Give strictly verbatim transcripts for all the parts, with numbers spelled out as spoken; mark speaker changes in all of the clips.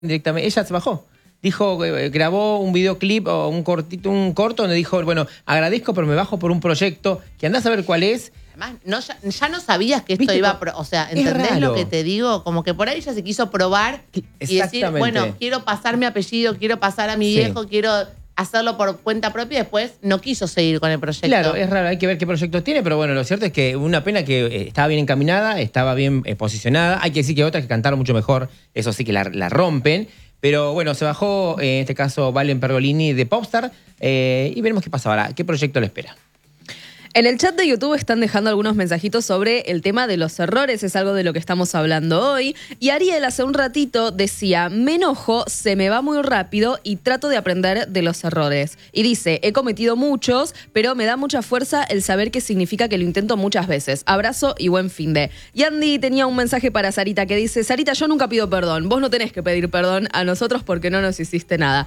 Speaker 1: directamente, ella se bajó. Dijo, eh, grabó un videoclip o un cortito, un corto donde dijo, bueno, agradezco, pero me bajo por un proyecto que andás a ver cuál es.
Speaker 2: Además, no, ya, ya no sabías que esto
Speaker 1: ¿Viste?
Speaker 2: iba a... Pro, o sea, ¿entendés lo que te digo? Como que por ahí ella se quiso probar y decir, bueno, quiero pasar mi apellido, quiero pasar a mi sí. viejo, quiero hacerlo por cuenta propia, y después no quiso seguir con el proyecto.
Speaker 1: Claro, es raro, hay que ver qué proyectos tiene, pero bueno, lo cierto es que una pena que eh, estaba bien encaminada, estaba bien eh, posicionada. Hay que decir que otras que cantaron mucho mejor, eso sí que la, la rompen. Pero bueno, se bajó, eh, en este caso, Valen Pergolini de Popstar, eh, y veremos qué pasa ahora, qué proyecto le espera.
Speaker 3: En el chat de YouTube están dejando algunos mensajitos sobre el tema de los errores, es algo de lo que estamos hablando hoy. Y Ariel hace un ratito decía, me enojo, se me va muy rápido y trato de aprender de los errores. Y dice, he cometido muchos, pero me da mucha fuerza el saber que significa que lo intento muchas veces. Abrazo y buen fin de. Y Andy tenía un mensaje para Sarita que dice, Sarita, yo nunca pido perdón, vos no tenés que pedir perdón a nosotros porque no nos hiciste nada.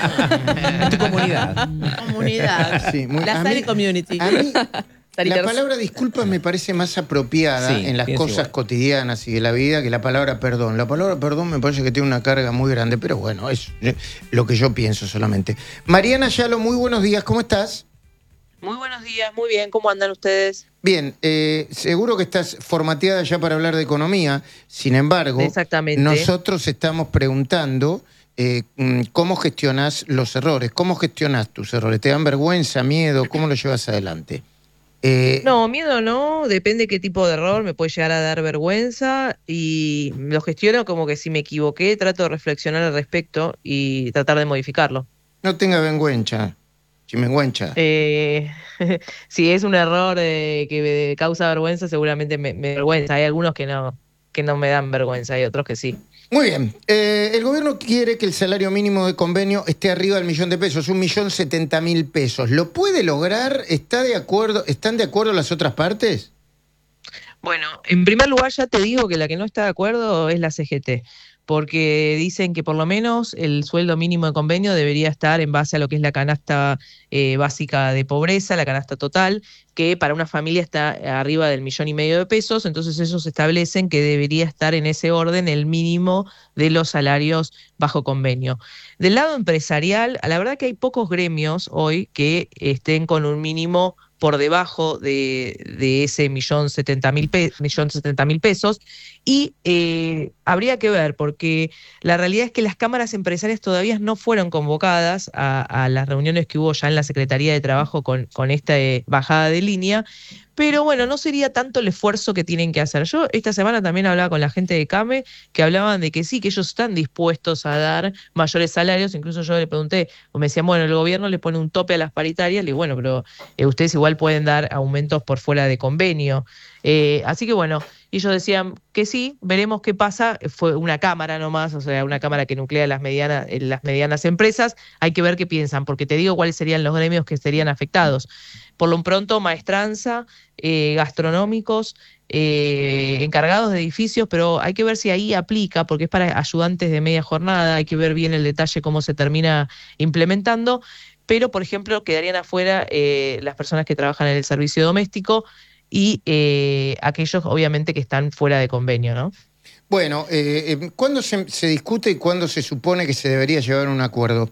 Speaker 1: En tu comunidad.
Speaker 2: Comunidad.
Speaker 4: Sí, muy,
Speaker 2: la Sari Community.
Speaker 4: A mí, la palabra disculpa me parece más apropiada sí, en las cosas igual. cotidianas y de la vida que la palabra perdón. La palabra perdón me parece que tiene una carga muy grande, pero bueno, es lo que yo pienso solamente. Mariana Yalo, muy buenos días, ¿cómo estás?
Speaker 5: Muy buenos días, muy bien, ¿cómo andan ustedes?
Speaker 4: Bien, eh, seguro que estás formateada ya para hablar de economía, sin embargo,
Speaker 5: Exactamente.
Speaker 4: nosotros estamos preguntando eh, cómo gestionás los errores, cómo gestionás tus errores, ¿te dan vergüenza, miedo, cómo lo llevas adelante?
Speaker 5: Eh, no, miedo no, depende qué tipo de error, me puede llegar a dar vergüenza y lo gestiono como que si me equivoqué trato de reflexionar al respecto y tratar de modificarlo.
Speaker 4: No tenga vergüenza, chimenguencha.
Speaker 5: Eh, si es un error eh, que me causa vergüenza, seguramente me, me vergüenza. Hay algunos que no, que no me dan vergüenza, hay otros que sí.
Speaker 4: Muy bien. Eh, el gobierno quiere que el salario mínimo de convenio esté arriba del millón de pesos, un millón setenta mil pesos. ¿Lo puede lograr? ¿Está de acuerdo? ¿Están de acuerdo las otras partes?
Speaker 5: Bueno, en primer lugar ya te digo que la que no está de acuerdo es la C G T, porque dicen que por lo menos el sueldo mínimo de convenio debería estar en base a lo que es la canasta eh, básica de pobreza, la canasta total, que para una familia está arriba del millón y medio de pesos, entonces ellos establecen que debería estar en ese orden el mínimo de los salarios bajo convenio. Del lado empresarial, a la verdad que hay pocos gremios hoy que estén con un mínimo por debajo de, de ese millón setenta mil pe millón setenta mil pesos y eh, habría que ver porque la realidad es que las cámaras empresarias todavía no fueron convocadas a, a las reuniones que hubo ya en la Secretaría de Trabajo con, con esta eh, bajada de línea. Pero bueno, no sería tanto el esfuerzo que tienen que hacer. Yo esta semana también hablaba con la gente de CAME que hablaban de que sí, que ellos están dispuestos a dar mayores salarios. Incluso yo le pregunté, o me decían, bueno, el gobierno le pone un tope a las paritarias. Le digo, bueno, pero eh, ustedes igual pueden dar aumentos por fuera de convenio. Eh, así que bueno, ellos decían que sí, veremos qué pasa. Fue una cámara nomás, o sea, una cámara que nuclea las medianas, las medianas empresas. Hay que ver qué piensan, porque te digo cuáles serían los gremios que serían afectados. Por lo pronto, maestranza, eh, gastronómicos, eh, encargados de edificios, pero hay que ver si ahí aplica, porque es para ayudantes de media jornada, hay que ver bien el detalle cómo se termina implementando, pero, por ejemplo, quedarían afuera eh, las personas que trabajan en el servicio doméstico y eh, aquellos, obviamente, que están fuera de convenio, ¿no?
Speaker 4: Bueno, eh, ¿cuándo se, se discute y cuándo se supone que se debería llevar un acuerdo?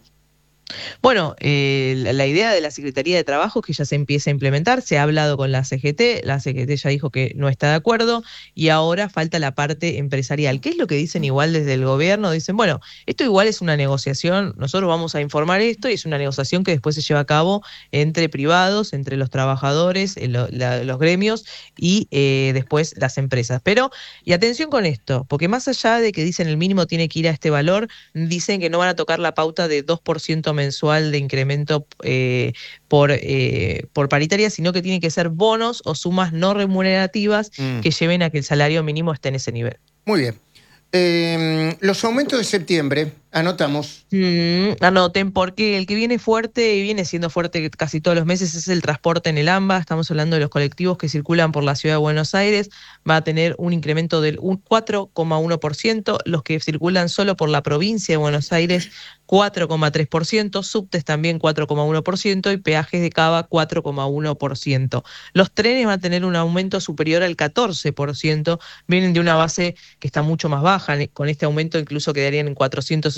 Speaker 5: Bueno, eh, la, la idea de la Secretaría de Trabajo es que ya se empiece a implementar, se ha hablado con la C G T, la C G T ya dijo que no está de acuerdo y ahora falta la parte empresarial. ¿Qué es lo que dicen igual desde el gobierno? Dicen, bueno, esto igual es una negociación, nosotros vamos a informar esto y es una negociación que después se lleva a cabo entre privados, entre los trabajadores, eh, lo, la, los gremios y eh, después las empresas. Pero, y atención con esto, porque más allá de que dicen el mínimo tiene que ir a este valor, dicen que no van a tocar la pauta de dos por ciento mensual de incremento eh, por, eh, por paritaria, sino que tienen que ser bonos o sumas no remunerativas mm. que lleven a que el salario mínimo esté en ese nivel.
Speaker 4: Muy bien. Eh, los aumentos de septiembre Anotamos.
Speaker 5: Mm, anoten, porque el que viene fuerte y viene siendo fuerte casi todos los meses es el transporte en el AMBA. Estamos hablando de los colectivos que circulan por la ciudad de Buenos Aires. Va a tener un incremento del cuatro coma uno por ciento. Los que circulan solo por la provincia de Buenos Aires, cuatro coma tres por ciento. Subtes también cuatro coma uno por ciento. Y peajes de Cava, cuatro coma uno por ciento. Los trenes van a tener un aumento superior al catorce por ciento. Vienen de una base que está mucho más baja. Con este aumento incluso quedarían en cuatrocientos